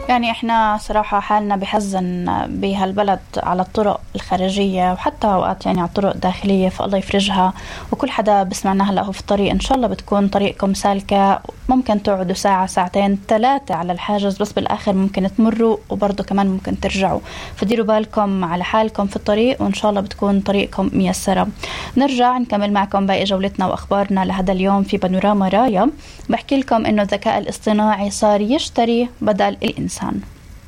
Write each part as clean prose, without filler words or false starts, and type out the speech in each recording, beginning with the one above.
يعني احنا صراحة حالنا بحزن بهالبلد على الطرق الخارجية وحتى اوقات يعني على الطرق الداخلية، فالله يفرجها. وكل حدا بسمعنا هلا هو في الطريق، ان شاء الله بتكون طريقكم سالكة. ممكن تقعدوا ساعة ساعتين ثلاثة على الحاجز، بس بالاخر ممكن تمروا وبرضه كمان ممكن ترجعوا، فديروا بالكم على حالكم في الطريق وان شاء الله بتكون طريقكم ميسرة. نرجع نكمل معكم باقي جولتنا واخبارنا لهذا اليوم في بانوراما رايا. بحكي لكم انه الذكاء الاصطناعي صار يشتري بدل الإنسان.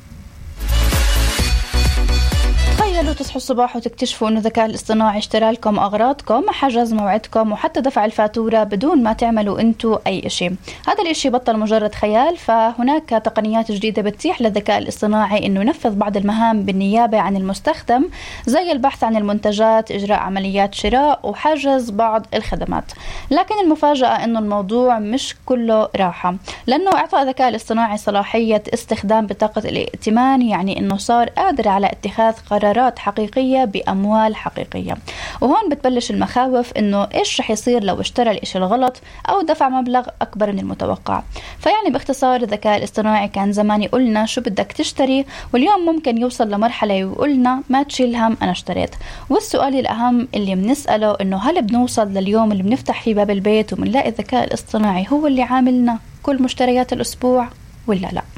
تخيلوا تصحوا الصباح وتكتشفوا انه الذكاء الاصطناعي اشترى لكم اغراضكم، حجز موعدكم وحتى دفع الفاتورة بدون ما تعملوا انتو اي شيء. هذا الاشي بطل مجرد خيال، فهناك تقنيات جديدة بتتيح للذكاء الاصطناعي انه ينفذ بعض المهام بالنيابة عن المستخدم، زي البحث عن المنتجات، اجراء عمليات شراء وحجز بعض الخدمات. لكن المفاجأة انه الموضوع مش كله راحة، لانه اعطاء الذكاء الاصطناعي صلاحية استخدام بطاقة الائتمان يعني انه صار قادر على اتخاذ قرارات حقيقية بأموال حقيقية. وهون بتبلش المخاوف إنه إيش رح يصير لو اشترى الإشي الغلط أو دفع مبلغ أكبر من المتوقع. فيعني باختصار الذكاء الاصطناعي كان زمان يقولنا شو بدك تشتري، واليوم ممكن يوصل لمرحلة يقولنا ما تشيل هم أنا اشتريت. والسؤال الأهم اللي بنسأله إنه هل بنوصل لليوم اللي بنفتح فيه باب البيت وبنلاقي الذكاء الاصطناعي هو اللي عاملنا كل مشتريات الأسبوع ولا لا؟